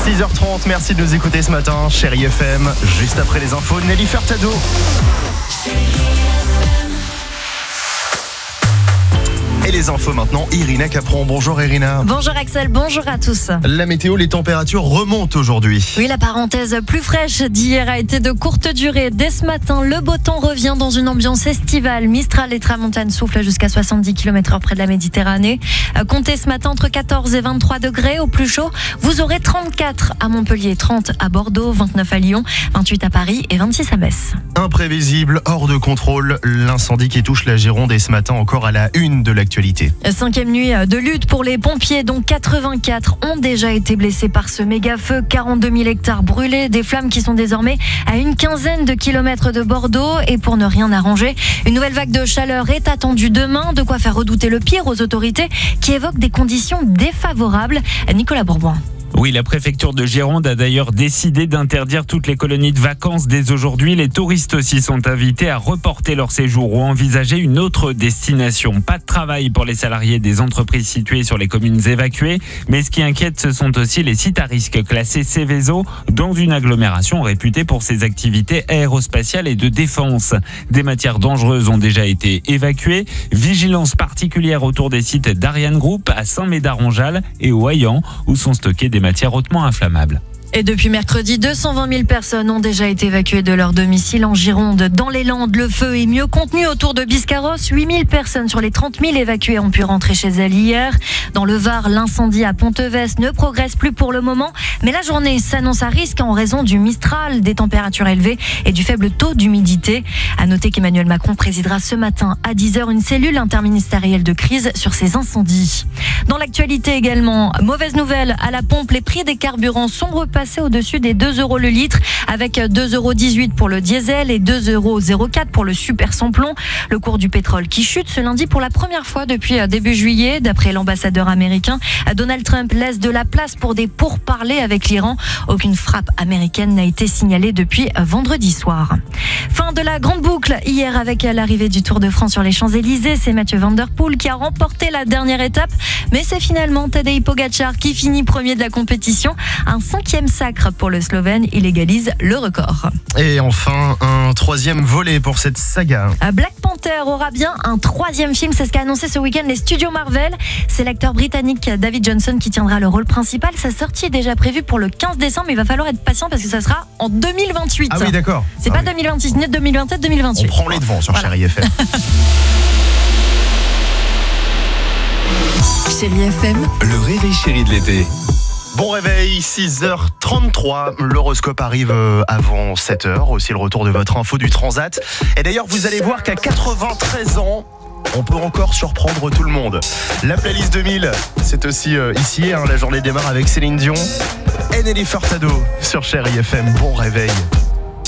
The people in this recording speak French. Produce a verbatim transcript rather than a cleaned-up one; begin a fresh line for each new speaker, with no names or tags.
six heures trente, merci de nous écouter ce matin, Chérie F M. Juste après les infos, Nelly Furtado. Et les infos maintenant, Irina Capron. Bonjour Irina.
Bonjour Axel, bonjour à tous.
La météo, les températures remontent aujourd'hui.
Oui, la parenthèse plus fraîche d'hier a été de courte durée. Dès ce matin, le beau temps revient dans une ambiance estivale. Mistral et tramontane soufflent jusqu'à soixante-dix kilomètres heure près de la Méditerranée. Comptez ce matin entre quatorze et vingt-trois degrés. Au plus chaud, vous aurez trente-quatre à Montpellier, trente à Bordeaux, vingt-neuf à Lyon, vingt-huit à Paris et vingt-six à Metz.
Imprévisible, hors de contrôle, l'incendie qui touche la Gironde est ce matin encore à la une de l'actualité.
Cinquième nuit de lutte pour les pompiers, dont quatre-vingt-quatre ont déjà été blessés par ce méga-feu. quarante-deux mille hectares brûlés, des flammes qui sont désormais à une quinzaine de kilomètres de Bordeaux. Et pour ne rien arranger, une nouvelle vague de chaleur est attendue demain. De quoi faire redouter le pire aux autorités qui évoquent des conditions défavorables. Nicolas Bourbon.
Oui, la préfecture de Gironde a d'ailleurs décidé d'interdire toutes les colonies de vacances dès aujourd'hui. Les touristes aussi sont invités à reporter leur séjour ou envisager une autre destination. Pas de travail pour les salariés des entreprises situées sur les communes évacuées. Mais ce qui inquiète, ce sont aussi les sites à risque classés Seveso, dans une agglomération réputée pour ses activités aérospatiales et de défense. Des matières dangereuses ont déjà été évacuées. Vigilance particulière autour des sites d'Ariane Group à Saint-Médard-en-Jalles et au Hayan, où sont stockés des matières hautement inflammables.
Et depuis mercredi, deux cent vingt mille personnes ont déjà été évacuées de leur domicile en Gironde. Dans les Landes, le feu est mieux contenu autour de Biscarrosse. huit mille personnes sur les trente mille évacuées ont pu rentrer chez elles hier. Dans le Var, l'incendie à Pontevès ne progresse plus pour le moment. Mais la journée s'annonce à risque en raison du Mistral, des températures élevées et du faible taux d'humidité. À noter qu'Emmanuel Macron présidera ce matin à dix heures une cellule interministérielle de crise sur ces incendies. Dans l'actualité également, mauvaise nouvelle, à la pompe, les prix des carburants sont repassés au-dessus des deux euros le litre, avec deux euros dix-huit pour le diesel et deux euros zéro quatre pour le super sans plomb. Le cours du pétrole qui chute ce lundi pour la première fois depuis début juillet. D'après l'ambassadeur américain, Donald Trump laisse de la place pour des pourparlers avec l'Iran. Aucune frappe américaine n'a été signalée depuis vendredi soir. Fin de la grande boucle hier avec l'arrivée du Tour de France sur les Champs-Élysées. C'est Mathieu Van Der Poel qui a remporté la dernière étape, mais c'est finalement Tadej Pogačar qui finit premier de la compétition. Un cinquième sacre pour le Slovène, il égalise le record.
Et enfin, un troisième volet pour cette saga.
Black Panther aura bien un troisième film, c'est ce qu'a annoncé ce week-end les studios Marvel. C'est l'acteur britannique David Johnson qui tiendra le rôle principal. Sa sortie est déjà prévue pour le quinze décembre, mais il va falloir être patient parce que ça sera en deux mille vingt-huit.
Ah oui, d'accord.
C'est
ah
pas
oui.
deux mille vingt-six, ni deux mille vingt-sept, deux mille vingt-huit.
On prend les devants sur
voilà.
Chérie F M.
Chérie F M,
le réveil chéri de l'été.
Bon réveil, six heures trente-trois, l'horoscope arrive avant sept heures, aussi le retour de votre info du Transat. Et d'ailleurs, vous allez voir qu'à quatre-vingt-treize ans, on peut encore surprendre tout le monde. La playlist deux mille, c'est aussi euh, ici, hein, la journée démarre avec Céline Dion et Nelly Furtado sur Chérie F M. Bon réveil.